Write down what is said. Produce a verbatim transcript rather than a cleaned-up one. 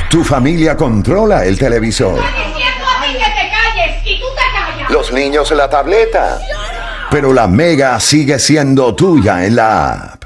Tu familia controla el televisor. Estoy diciendo a ti que te calles y tú te callas. Los niños la tableta. Pero la Mega sigue siendo tuya en la app.